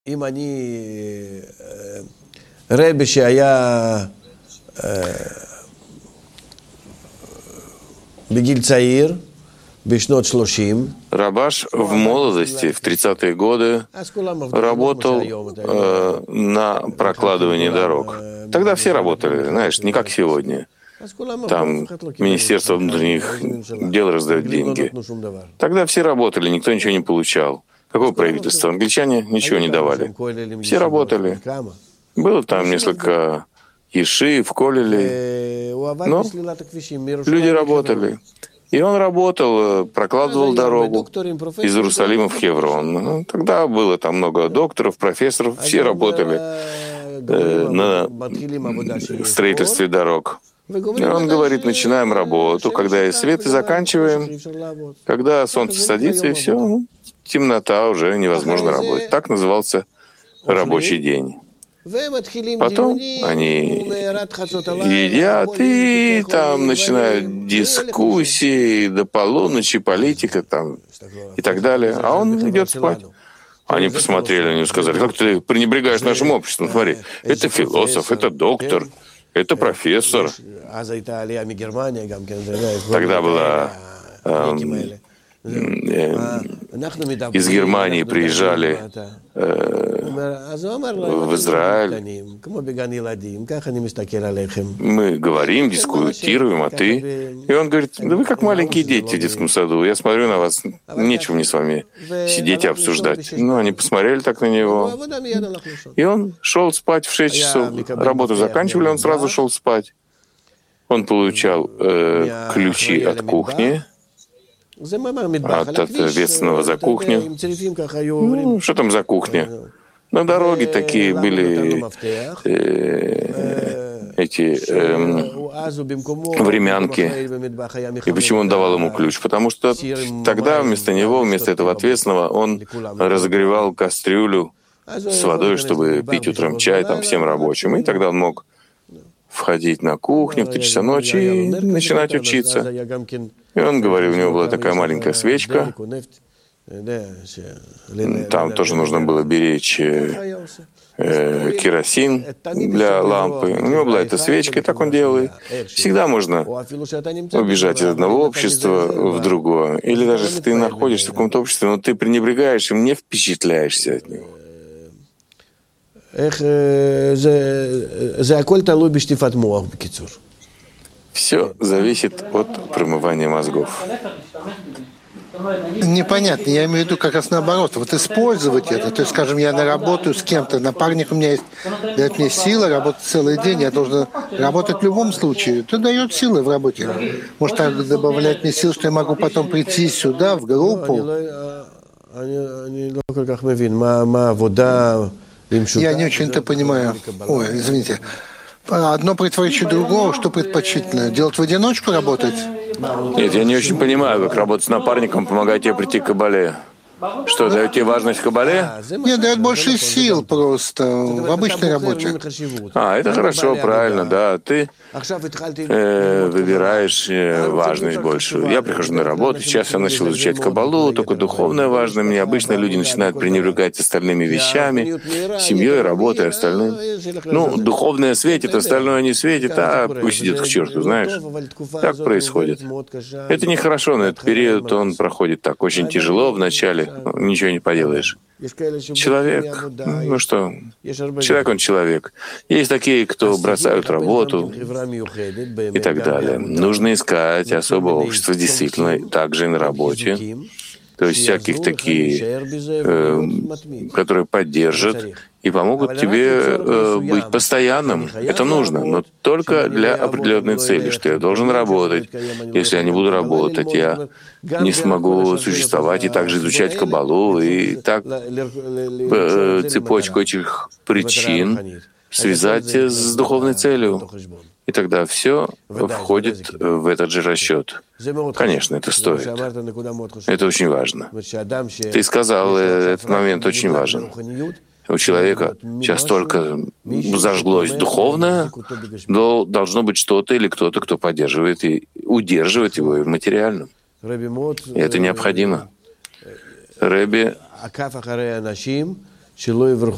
אם אני רבי שהיה בגיל צעיר, בשנות 30. Рабаш в молодости, в 30-е годы, работал на прокладывании дорог. Тогда все работали, знаешь, не как сегодня. Там Министерство внутренних дел раздает деньги. Тогда все работали, никто ничего не получал. Какое правительство? Англичане ничего не давали. Все работали. Было там несколько ешив, колелей, но люди работали. И он работал, прокладывал дорогу из Иерусалима в Хеврон. Тогда было там много докторов, профессоров, все работали на строительстве дорог. И он говорит, начинаем работу, когда есть свет, и заканчиваем, когда солнце садится, и все, темнота, уже невозможно работать. Так назывался рабочий день. Потом они едят и там начинают дискуссии до полуночи, политика там и так далее. А он идет спать. Они посмотрели на него и сказали, как ты пренебрегаешь нашим обществом? Смотри, это философ, это доктор, это профессор. Тогда была из Германии приезжали в Израиль. Мы говорим, дискутируем, а ты? И он говорит, да вы как маленькие дети в детском саду. Я смотрю на вас, нечего мне с вами сидеть и обсуждать. Ну, они посмотрели так на него. И он шел спать в 6 часов. Работу заканчивали, он сразу шел спать. Он получал ключи от кухни, от ответственного за кухню. Ну, что там за кухня? На дороге такие были эти времянки. И почему он давал ему ключ? Потому что тогда вместо него, вместо этого ответственного, он разогревал кастрюлю с водой, чтобы пить утром чай там всем рабочим. И тогда он мог входить на кухню в 3 часа ночи и начинать учиться. И он говорил, у него была такая маленькая свечка. Там тоже нужно было беречь керосин для лампы. У него была эта свечка, и так он делал. Всегда можно убежать из одного общества в другое. Или даже если ты находишься в каком-то обществе, но ты пренебрегаешь им, не впечатляешься от него. Все зависит от промывания мозгов. Непонятно. Я имею в виду как раз наоборот. Вот использовать это. То есть, скажем, я работаю с кем-то, напарник у меня есть, дает мне силы работать целый день, я должен работать в любом случае. Это дает силы в работе. Может, так добавлять мне сил, что я могу потом прийти сюда, в группу. Я не очень-то понимаю. Ой, извините. Одно противоречит другому, что предпочтительно? Делать в одиночку, работать? Нет, я не очень понимаю, как работать с напарником, помогать тебе прийти к Кабале. Что, дает тебе важность в Кабале? Нет, дает больше сил просто в обычной работе. Это хорошо, правильно, да. Ты выбираешь важность большую. Я прихожу на работу, сейчас я начал изучать Кабалу, только духовное важно мне. Обычно люди начинают пренебрегать остальными вещами, семьей, работой, остальным. Ну, духовное светит, остальное не светит, пусть идет к черту, знаешь. Так происходит. Это нехорошо, но этот период, он проходит так очень тяжело вначале. Ничего не поделаешь. Человек, ну что, человек он человек. Есть такие, кто бросают работу и так далее. Нужно искать особое общество, действительно, также и на работе. То есть всяких таких, которые поддержат и помогут тебе быть постоянным. Это нужно, но только для определенной цели, что я должен работать. Если я не буду работать, я не смогу существовать и также изучать Кабалу, и так цепочку этих причин связать с духовной целью. И тогда все входит в этот же расчет. Конечно, это стоит. Это очень важно. Ты сказал, этот момент очень важен. У человека сейчас только зажглось духовное, но должно быть что-то или кто-то, кто поддерживает и удерживает его и в материальном. И это необходимо. Рэби